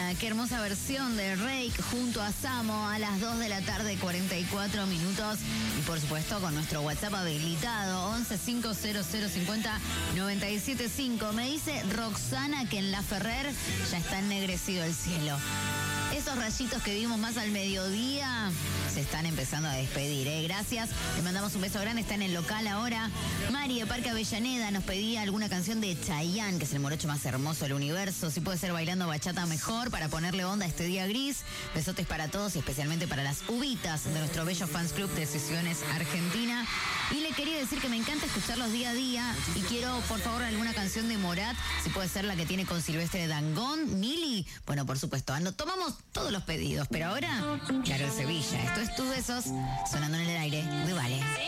qué hermosa versión de Rake junto a Samo a las 2 de la tarde, 44 minutos. Y por supuesto con nuestro WhatsApp habilitado, 11 500 50 975. Me dice Roxana que en La Ferrer ya está ennegrecido el cielo. Esos rayitos que vimos más al mediodía se están empezando a despedir, ¿eh? Gracias. Le mandamos un beso grande. Está en el local ahora. Mari de Parque Avellaneda nos pedía alguna canción de Chayanne, que es el morocho más hermoso del universo. Si puede ser bailando bachata mejor para ponerle onda a este día gris. Besotes para todos y especialmente para las ubitas de nuestro bello fans club de Sesiones Argentina. Y le quería decir que me encanta escucharlos día a día y quiero, por favor, alguna canción de Morat, si puede ser la que tiene con Silvestre Dangond, Mili. Bueno, por supuesto, tomamos todos los pedidos, pero ahora, claro, el Sevilla. Esto es Tus Besos, sonando en el aire de Vale.